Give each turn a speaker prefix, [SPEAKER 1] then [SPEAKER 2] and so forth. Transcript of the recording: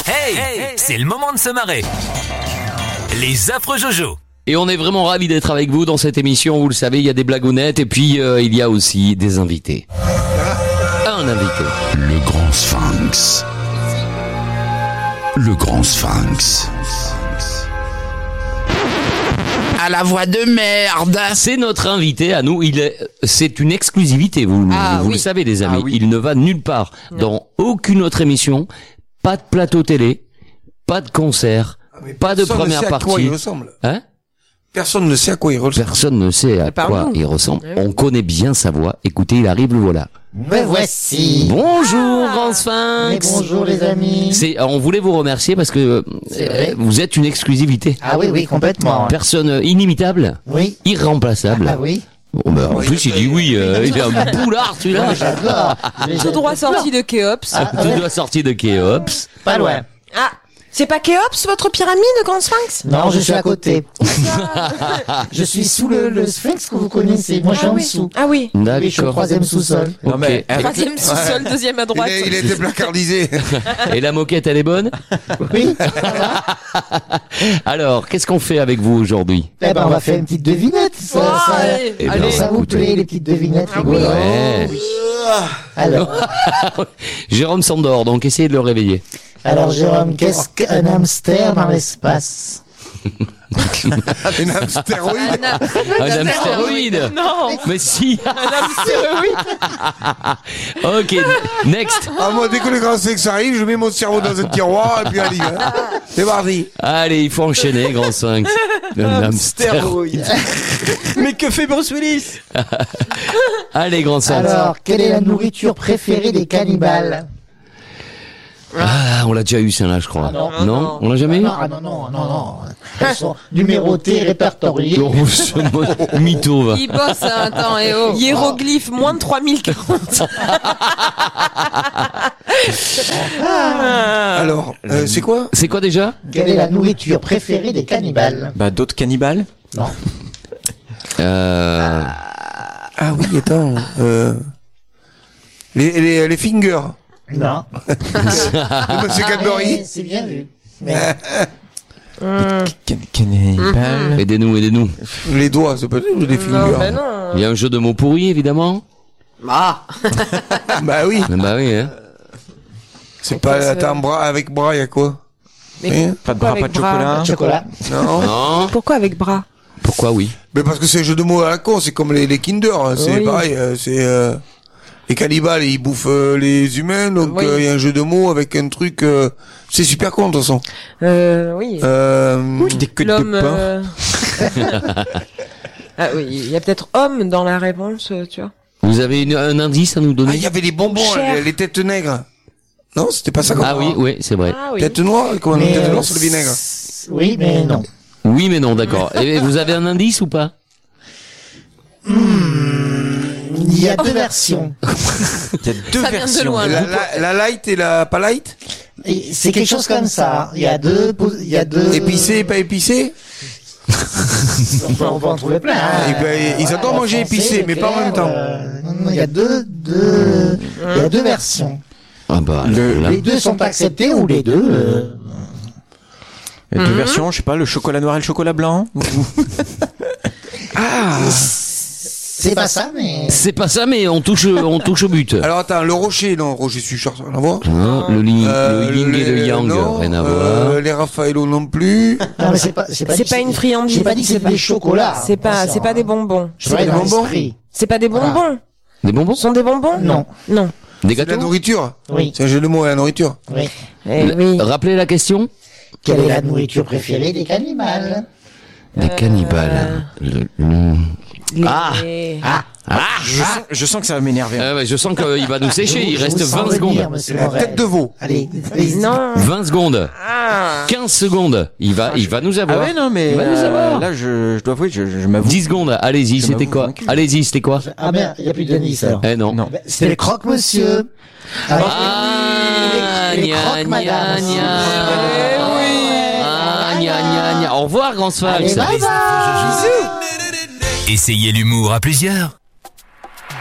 [SPEAKER 1] Hey, c'est le moment de se marrer. Les affreux Jojo.
[SPEAKER 2] Et on est vraiment ravis d'être avec vous dans cette émission. Vous le savez, il y a des blagounettes et puis il y a aussi des invités. Un invité.
[SPEAKER 3] Le grand sphinx. Le grand sphinx. À la voix de merde.
[SPEAKER 2] C'est notre invité à nous. C'est une exclusivité. Vous le savez, les amis. Il ne va nulle part dans aucune autre émission. Pas de plateau télé, pas de concert, pas de première partie.
[SPEAKER 4] Personne ne sait à quoi il ressemble.
[SPEAKER 2] Hein?
[SPEAKER 4] Personne ne sait à quoi il ressemble.
[SPEAKER 2] Personne ne sait à quoi il ressemble. On connaît bien sa voix. Écoutez, il arrive, le voilà.
[SPEAKER 5] Me voici.
[SPEAKER 2] Bonjour, grand sphinx.
[SPEAKER 5] Mais bonjour les amis.
[SPEAKER 2] On voulait vous remercier parce que vous êtes une exclusivité.
[SPEAKER 5] Ah oui, complètement.
[SPEAKER 2] Personne inimitable.
[SPEAKER 5] Oui.
[SPEAKER 2] Irremplaçable.
[SPEAKER 5] Ah oui.
[SPEAKER 2] Bon, ben, en plus, il dit oui. Il est un boulard, celui-là.
[SPEAKER 5] J'adore.
[SPEAKER 6] Tout droit sorti de Kéops.
[SPEAKER 2] Tout doit sortir de Kéops.
[SPEAKER 5] Pas loin.
[SPEAKER 6] Ah, c'est pas Kéops, votre pyramide, grand sphinx?
[SPEAKER 5] Non, je suis à côté. Je suis sous le sphinx que vous connaissez. Moi, je suis en dessous.
[SPEAKER 6] Ah oui.
[SPEAKER 5] Oui, je suis au
[SPEAKER 2] D'accord.
[SPEAKER 5] 3e sous-sol.
[SPEAKER 4] Non, mais
[SPEAKER 6] Troisième sous-sol, deuxième à droite.
[SPEAKER 4] il a été placardisé.
[SPEAKER 2] Et la moquette, elle est bonne?
[SPEAKER 5] Oui.
[SPEAKER 2] Alors, qu'est-ce qu'on fait avec vous aujourd'hui?
[SPEAKER 5] Eh ben, on va faire une petite devinette.
[SPEAKER 6] allez.
[SPEAKER 2] Eh ben,
[SPEAKER 6] Allez.
[SPEAKER 5] Ça vous
[SPEAKER 2] écoutez.
[SPEAKER 5] plaît, les petites devinettes
[SPEAKER 6] Ah oui.
[SPEAKER 5] rigolotes?
[SPEAKER 2] Ouais.
[SPEAKER 5] Alors,
[SPEAKER 2] Jérôme s'endort, donc essayez de le réveiller.
[SPEAKER 5] Jérôme, qu'est-ce qu'un hamster dans l'espace?
[SPEAKER 4] Une hamstéroïde.
[SPEAKER 2] Un hamstéroïde.
[SPEAKER 6] Non.
[SPEAKER 2] Mais si. Ok, next.
[SPEAKER 4] Ah, moi, dès que le grand sexe arrive, je mets mon cerveau dans un tiroir et puis allez, hein. C'est parti.
[SPEAKER 2] Allez, il faut enchaîner, grand sphinx. Un hamstéroïde.
[SPEAKER 7] Mais que fait Bruce Willis?
[SPEAKER 2] Allez, grand sphinx.
[SPEAKER 5] Alors, quelle est la nourriture préférée des cannibales?
[SPEAKER 2] Ah, on l'a déjà eu, celle-là, je crois.
[SPEAKER 5] Ah,
[SPEAKER 2] non, on l'a jamais eu?
[SPEAKER 5] Non. Elles sont numérotées, répertoriées.
[SPEAKER 2] Oh, ce mytho, va.
[SPEAKER 6] Il bosse, hein, attends, et oh. Hiéroglyphe, moins de 3040.
[SPEAKER 4] Alors, c'est quoi?
[SPEAKER 2] C'est quoi déjà?
[SPEAKER 5] Quelle est la nourriture préférée des cannibales?
[SPEAKER 7] Bah, d'autres cannibales?
[SPEAKER 5] Non.
[SPEAKER 4] Ah oui, attends. Les fingers.
[SPEAKER 5] Non.
[SPEAKER 4] De Monsieur Cadbury.
[SPEAKER 5] C'est bien vu. Mais
[SPEAKER 7] Cannibales.
[SPEAKER 2] Aidez-nous.
[SPEAKER 4] Les doigts, c'est pas des fingers.
[SPEAKER 6] Non, bah non.
[SPEAKER 2] Il y a un jeu de mots pourris, évidemment.
[SPEAKER 4] Bah oui.
[SPEAKER 2] Bah oui, hein.
[SPEAKER 4] C'est pas, attends, bras, avec bras, il y a quoi?
[SPEAKER 6] Mais
[SPEAKER 7] Pas de bras, pas de chocolat.
[SPEAKER 5] chocolat.
[SPEAKER 4] Non.
[SPEAKER 2] Non.
[SPEAKER 6] pourquoi avec bras?
[SPEAKER 2] Pourquoi oui?
[SPEAKER 4] Mais parce que c'est un jeu de mots à la con, c'est comme les Kinder, hein. C'est
[SPEAKER 6] Oui.
[SPEAKER 4] pareil, les cannibales, ils bouffent les humains, donc il
[SPEAKER 6] Oui.
[SPEAKER 4] y a un jeu de mots avec un truc, c'est super con de toute façon.
[SPEAKER 6] Oui.
[SPEAKER 7] Des queues de
[SPEAKER 6] L'homme.
[SPEAKER 7] porc.
[SPEAKER 6] Ah oui, il y a peut-être homme dans la réponse, tu vois.
[SPEAKER 2] Vous avez un indice à nous
[SPEAKER 4] Ah,
[SPEAKER 2] donner?
[SPEAKER 4] il y avait les bonbons,
[SPEAKER 6] Cher.
[SPEAKER 4] les têtes nègres. Non, c'était pas ça comme
[SPEAKER 2] Ah
[SPEAKER 4] ça.
[SPEAKER 2] oui, c'est vrai.
[SPEAKER 6] Ah oui.
[SPEAKER 4] Tête noire, comment on
[SPEAKER 5] Mais,
[SPEAKER 4] tête noire sur le vinaigre.
[SPEAKER 5] Oui, mais non.
[SPEAKER 2] Oui, mais non, d'accord. Et vous avez un indice ou pas?
[SPEAKER 5] Il y a deux versions.
[SPEAKER 7] Il y a deux
[SPEAKER 6] Ça vient de
[SPEAKER 7] versions.
[SPEAKER 6] loin, là.
[SPEAKER 4] La light et la pas light?
[SPEAKER 5] Et c'est quelque chose comme ça. Il y a deux.
[SPEAKER 4] Épicé et pas épicé?
[SPEAKER 5] On peut en trouver plein. hein.
[SPEAKER 4] Et ben, ils adorent manger
[SPEAKER 5] Français,
[SPEAKER 4] épicé, mais pas en même temps.
[SPEAKER 5] Non, il y a deux versions.
[SPEAKER 2] Ah bah, là.
[SPEAKER 5] Les deux sont acceptés ou les deux.
[SPEAKER 7] Il y a deux versions, je sais pas, le chocolat noir et le chocolat blanc.
[SPEAKER 5] C'est pas ça, mais.
[SPEAKER 2] C'est pas ça, mais on touche au but.
[SPEAKER 4] Alors attends, le rocher, non, Roger Suchard, ça n'a rien à voir.
[SPEAKER 2] Non, le yin et le yang,
[SPEAKER 4] non,
[SPEAKER 2] rien à voir.
[SPEAKER 4] Les Raffaello non plus.
[SPEAKER 5] Non, mais c'est pas.
[SPEAKER 6] C'est pas une friandise.
[SPEAKER 5] J'ai pas dit que c'était des chocolats.
[SPEAKER 6] C'est pas des bonbons.
[SPEAKER 5] Je parlais
[SPEAKER 4] des
[SPEAKER 5] dans
[SPEAKER 4] bonbons.
[SPEAKER 5] l'esprit.
[SPEAKER 6] C'est pas des bonbons.
[SPEAKER 2] Des bonbons?
[SPEAKER 6] Ce sont des bonbons?
[SPEAKER 5] Non.
[SPEAKER 6] Non.
[SPEAKER 2] Des
[SPEAKER 4] C'est de la
[SPEAKER 2] gâteaux?
[SPEAKER 4] nourriture.
[SPEAKER 5] Oui.
[SPEAKER 4] C'est un jeu de mots à la nourriture.
[SPEAKER 5] Oui.
[SPEAKER 6] Oui.
[SPEAKER 2] Rappelez la question?
[SPEAKER 5] Quelle est la nourriture préférée des cannibales?
[SPEAKER 2] Des cannibales.
[SPEAKER 7] Je sens que ça va m'énerver.
[SPEAKER 2] Je sens qu'il va nous sécher, il reste
[SPEAKER 5] Je vous
[SPEAKER 2] 20
[SPEAKER 5] sens
[SPEAKER 2] secondes.
[SPEAKER 5] venir, monsieur
[SPEAKER 4] La
[SPEAKER 5] Morel.
[SPEAKER 4] tête de veau.
[SPEAKER 5] Allez, allez.
[SPEAKER 6] Non.
[SPEAKER 2] 20 secondes.
[SPEAKER 6] Ah.
[SPEAKER 2] 15 secondes. Il va nous
[SPEAKER 7] Ah
[SPEAKER 2] avoir.
[SPEAKER 7] ouais, non, mais
[SPEAKER 2] Il va nous avoir.
[SPEAKER 7] là, je dois avouer, je m'avoue.
[SPEAKER 2] 10 secondes. Allez-y,
[SPEAKER 7] Je
[SPEAKER 2] c'était
[SPEAKER 7] m'avoue
[SPEAKER 2] quoi?
[SPEAKER 7] vaincu.
[SPEAKER 2] Allez-y, c'était quoi?
[SPEAKER 5] Ah merde, il n'y a plus de Denis alors.
[SPEAKER 2] Eh non.
[SPEAKER 7] Non.
[SPEAKER 5] C'était le croque-monsieur.
[SPEAKER 2] Ah,
[SPEAKER 5] les
[SPEAKER 2] gna,
[SPEAKER 5] croques,
[SPEAKER 2] gna,
[SPEAKER 5] madame.
[SPEAKER 2] gna. Ah, gna, gna, gna. Au revoir, grand sphinx.
[SPEAKER 5] Allez, bye bye.
[SPEAKER 1] Essayez l'humour à plusieurs.